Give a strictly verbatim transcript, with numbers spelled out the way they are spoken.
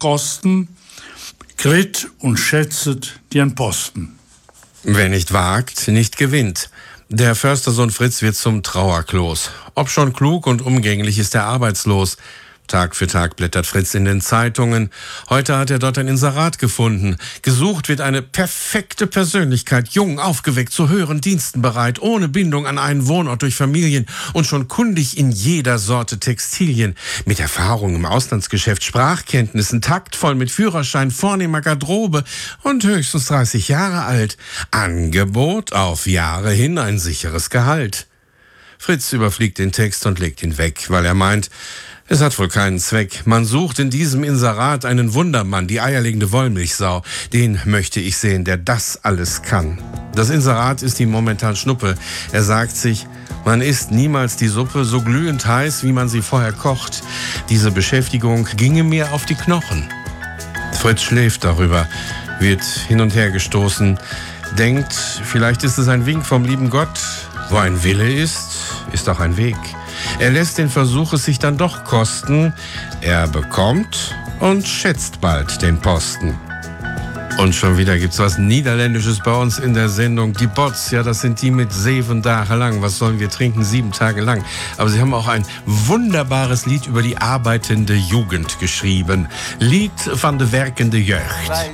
kosten, kritt und schätzet den Posten. Wer nicht wagt, nicht gewinnt. Der Förstersohn Fritz wird zum Trauerklos. Ob schon klug und umgänglich, ist er arbeitslos. Tag für Tag blättert Fritz in den Zeitungen. Heute hat er dort ein Inserat gefunden. Gesucht wird eine perfekte Persönlichkeit, jung, aufgeweckt, zu höheren Diensten bereit, ohne Bindung an einen Wohnort durch Familien und schon kundig in jeder Sorte Textilien. Mit Erfahrung im Auslandsgeschäft, Sprachkenntnissen, taktvoll mit Führerschein, vornehmer Garderobe und höchstens dreißig Jahre alt. Angebot auf Jahre hin ein sicheres Gehalt. Fritz überfliegt den Text und legt ihn weg, weil er meint, es hat wohl keinen Zweck. Man sucht in diesem Inserat einen Wundermann, die eierlegende Wollmilchsau. Den möchte ich sehen, der das alles kann. Das Inserat ist ihm momentan Schnuppe. Er sagt sich, man isst niemals die Suppe so glühend heiß, wie man sie vorher kocht. Diese Beschäftigung ginge mir auf die Knochen. Fritz schläft darüber, wird hin und her gestoßen, denkt, vielleicht ist es ein Wink vom lieben Gott. Wo ein Wille ist, ist auch ein Weg. Er lässt den Versuch es sich dann doch kosten. Er bekommt und schätzt bald den Posten. Und schon wieder gibt's was Niederländisches bei uns in der Sendung. Die Bots, ja, das sind die mit sieben Tage lang. Was sollen wir trinken? Sieben Tage lang. Aber sie haben auch ein wunderbares Lied über die arbeitende Jugend geschrieben. Lied van de werkende Jeugd.